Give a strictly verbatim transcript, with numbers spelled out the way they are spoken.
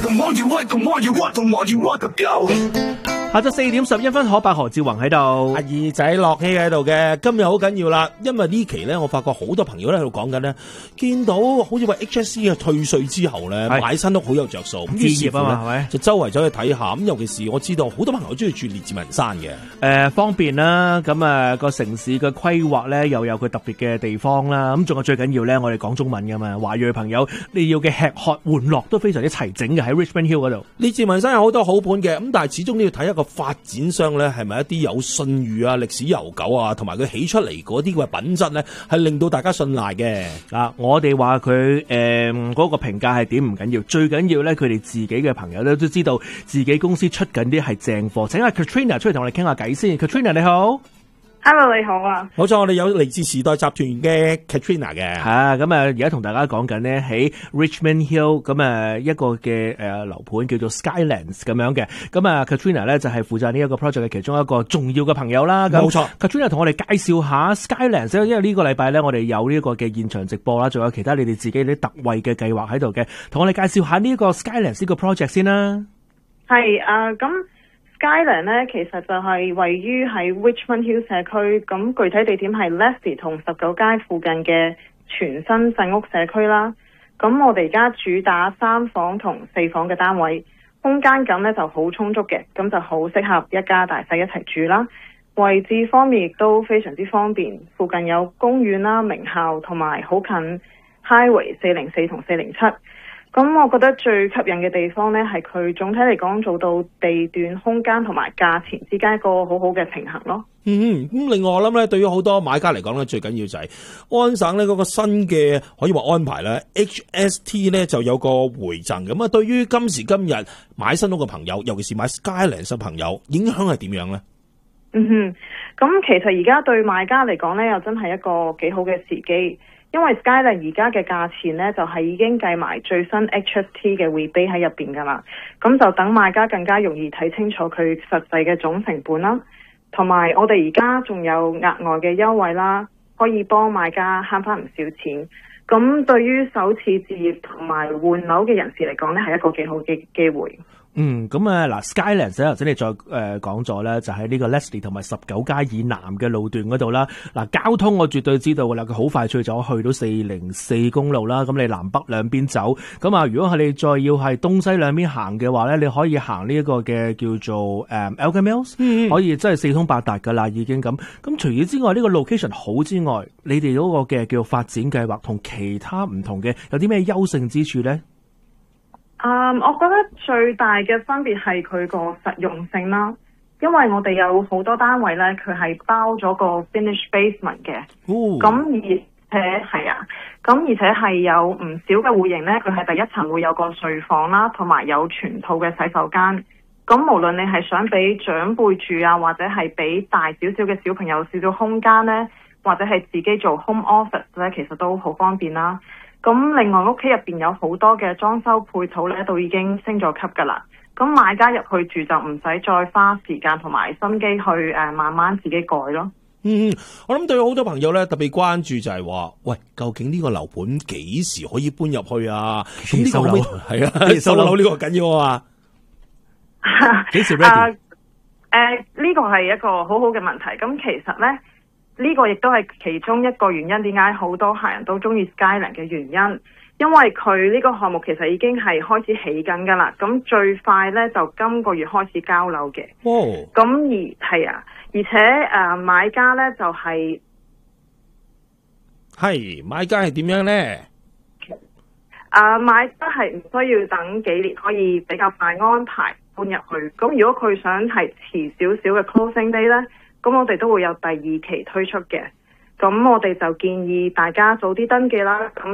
下晝四點十一分，可伯何志宏喺度， 阿二仔樂希喺度嘅。今日好緊要啦，因為呢期咧，我發覺好多朋友咧喺度講緊咧，見到好似話 H S C 嘅退稅之後咧，買新屋好有着數，咁置業啊嘛，係咪？就周圍走去睇下，咁尤其是我知道好多朋友中意住列治文山嘅，誒、 呃、方便啦，咁啊個城市嘅規劃咧又有佢特別嘅地方啦，咁仲有最緊要咧，我哋講中文噶嘛，華裔朋友你要嘅吃喝玩樂都非常之齊整嘅喺 Richmond Hill 嗰度。 列治文山有好多好盤嘅，咁但係始終都要睇一個發展商咧係咪一啲有信譽啊、歷史悠久啊，同埋佢起出嚟嗰啲嘅品質咧係令到大家信賴嘅。 嗱，我哋話佢誒嗰個評價係點唔緊要，最緊要咧佢哋自己嘅朋友咧都知道自己公司出緊啲係正貨。請阿 Katrina 出嚟同我哋傾下偈先。Katrina 你好。 Hello， 你好啊！ 冇錯，我哋有嚟自時代集團嘅 Katrina 嘅。 係咁啊，而家同大家講緊咧喺 Richmond Hill 咁啊一個嘅誒樓盤叫做 Skylands 咁樣嘅。咁啊 Katrina 咧就係負責呢一個 project 嘅其中一個重要嘅朋友啦。 冇錯 ，Katrina 同我哋介紹下 Skylands，因為呢個禮拜咧我哋有呢個嘅現場直播啦，仲有其他你哋自己啲特惠嘅計劃喺度嘅，同我哋介紹下呢個 Skylands 呢個 project 先啦。 係啊，咁。Skyland 咧，其實就係位於喺 Richmond Hill 社區，咁具體地點係 Leslie 同十九街附近嘅全新細屋社區啦。咁我哋而家主打三房同四房嘅單位，空間感咧就好充足嘅，咁就好適合一家大細一齊住啦。位置方面亦都非常之方便，附近有公園啦、名校同埋好近 Highway 四零四同四零七。咁我覺得最吸引嘅地方呢，係佢總體嚟講做到地段、空間同埋價錢之間一個好好嘅平衡咯。 嗯，咁另外我諗咧，對於好多買家嚟講咧，最緊要就係安省呢嗰個新嘅可以話安排咧 ，H S T 咧就有個回贈。咁啊，對於今時今日買新屋嘅朋友，尤其是買 Skylands 嘅朋友，影響係點樣呢？ 嗯哼，咁其實而家對買家嚟講呢，又真係一個幾好嘅時機。因為 Skyland 而家嘅價錢呢，就係、是、已經計埋最新 H S T 嘅 rebate 喺入邊噶啦，咁就等買家更加容易睇清楚佢實際嘅總成本啦，同埋我哋而家仲有額外嘅優惠啦，可以幫買家慳翻唔少錢。咁對於首次置業同埋換樓嘅人士嚟講呢，係一個幾好嘅機會。 嗯，咁啊嗱 ，Skylands 頭先你再誒講咗咧，就喺呢個 Leslie 同埋十九街以南嘅路段嗰度啦。嗱，交通我絕對知道噶啦，佢好快脆就去到四零四公路啦。咁你南北兩邊走，咁啊，如果係你再要係東西兩邊行嘅話咧，你可以行呢一個嘅叫做誒 Elgin Mills，嗯，可以真係四通八達噶啦，已經咁。咁除此之外，呢個 location 好之外，你哋嗰個嘅叫發展計劃同其他唔同嘅有啲咩優勝之處咧？ 嗯，我覺得最大嘅分別係佢個實用性啦，因為我哋有好多單位咧，佢係包咗個 finish basement 嘅，咁、哦、而且係啊，咁而且係有唔少嘅戶型咧，佢係第一層會有個睡房啦，同埋有全套嘅洗手間。咁無論你係想俾長輩住啊，或者係俾大少少嘅小朋友少少空間咧，或者係自己做 home office 咧，其實都好方便啦。咁另外屋企入邊有好多嘅裝修配套咧，都已經升咗級噶啦。咁買家入去住就唔使再花時間同埋心機去誒、呃、慢慢自己改咯。 嗯，我諗對好多朋友咧特別關注就係話，喂，究竟呢個樓盤幾時可以搬入去啊？咁呢個係啊，收樓呢個緊要啊嘛。幾時 ready？誒、 呃，呢、呃這個係一個好好嘅問題。咁其實咧。呢個亦都係其中一個原因，點解好多客人都中意 Skyland 嘅原因，因為佢呢個項目其實已經係開始起緊噶啦，咁最快呢，就今個月開始交樓嘅。哦，咁而係啊，而且誒、呃、買家呢，就係、 是、係買家係點樣呢？誒、 呃、買家係唔需要等幾年，可以比較快安排搬入去。咁如果佢想係遲少少嘅 closing day 呢，咁我哋都會有第二期推出嘅，咁我哋就建議大家早啲登記啦。咁